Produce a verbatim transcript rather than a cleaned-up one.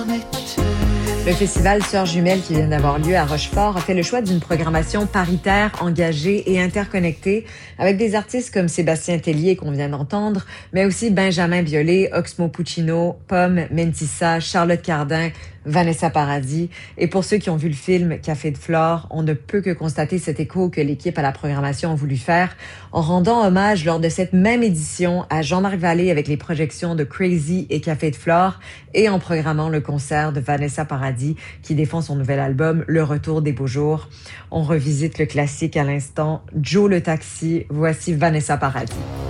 Le festival Sœurs Jumelles qui vient d'avoir lieu à Rochefort a fait le choix d'une programmation paritaire, engagée et interconnectée avec des artistes comme Sébastien Tellier qu'on vient d'entendre, mais aussi Benjamin Biolay, Oxmo Puccino, Pomme, Mentissa, Charlotte Cardin, Vanessa Paradis. Et pour ceux qui ont vu le film Café de Flore, on ne peut que constater cet écho que l'équipe à la programmation a voulu faire en rendant hommage lors de cette même édition à Jean-Marc Vallée avec les projections de Crazy et Café de Flore et en programmant le concert de Vanessa Paradis qui défend son nouvel album Le Retour des Beaux Jours. On revisite le classique à l'instant, Joe le Taxi, voici Vanessa Paradis.